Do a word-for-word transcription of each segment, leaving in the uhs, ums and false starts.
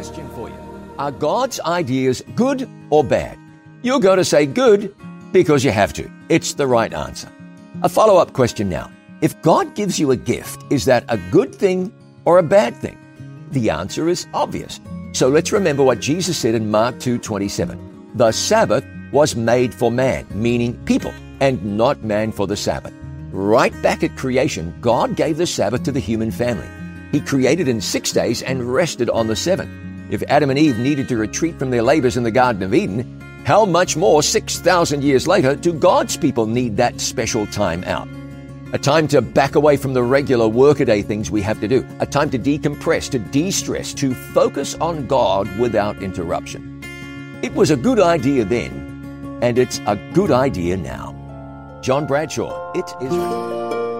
Question for you. Are God's ideas good or bad? You're going to say good because you have to. It's the right answer. A follow-up question now. If God gives you a gift, is that a good thing or a bad thing? The answer is obvious. So let's remember what Jesus said in Mark two twenty-seven. The Sabbath was made for man, meaning people, and not man for the Sabbath. Right back at creation, God gave the Sabbath to the human family. He created in six days and rested on the seventh. If Adam and Eve needed to retreat from their labors in the Garden of Eden, how much more six thousand years later do God's people need that special time out? A time to back away from the regular workaday things we have to do. A time to decompress, to de-stress, to focus on God without interruption. It was a good idea then, and it's a good idea now. John Bradshaw, It Is Written.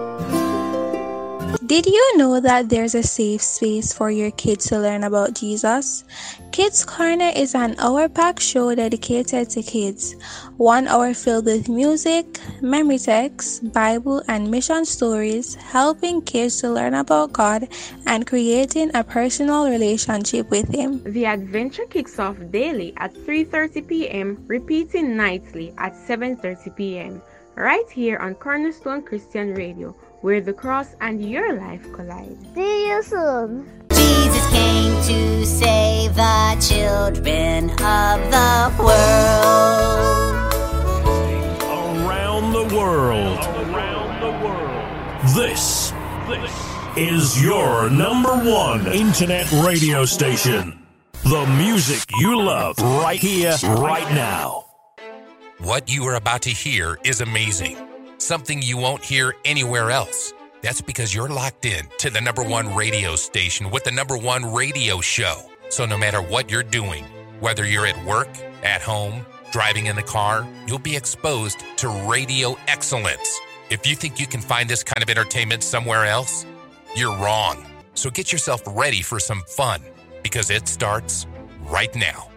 Did you know that there's a safe space for your kids to learn about Jesus? Kids Corner is an hour-packed show dedicated to kids. One hour filled with music, memory texts, Bible, and mission stories, helping kids to learn about God and creating a personal relationship with Him. The adventure kicks off daily at three thirty p.m., repeating nightly at seven thirty p.m., right here on Cornerstone Christian Radio, where the cross and your life collide. See you soon. Jesus came to save the children of the world. Around the world. Around the world. This, this is your number one internet radio station. The music you love right here, right now. What you are about to hear is amazing. Something you won't hear anywhere else. That's because you're locked in to the number one radio station with the number one radio show. So no matter what you're doing, whether you're at work, at home, driving in the car, you'll be exposed to radio excellence. If you think you can find this kind of entertainment somewhere else, you're wrong. So get yourself ready for some fun, because it starts right now.